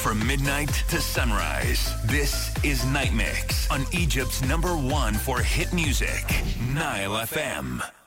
From midnight to sunrise, this is Night Mix on Egypt's #1 for hit music, Nile FM.